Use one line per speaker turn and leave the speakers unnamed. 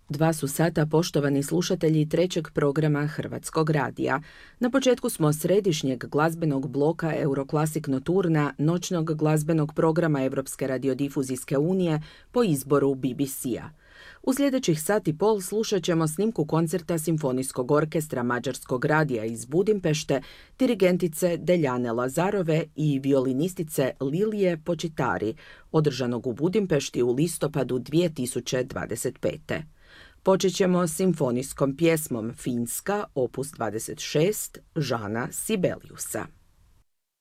2 su sata, poštovani slušatelji, trećeg programa Hrvatskog radija. Na početku smo središnjeg glazbenog bloka Euroclassic Nocturna, noćnog glazbenog programa Europske radiodifuzijske unije po izboru BBC-a. U sljedećih sat i pol slušat ćemo snimku koncerta Simfonijskog orkestra Mađarskog radija iz Budimpešte, dirigentice Deljane Lazarove i violinistice Lilije Počitari, održanog u Budimpešti u listopadu 2025. Počet ćemo simfonijskom pjesmom Finska, opus 26, Žana Sibeliusa.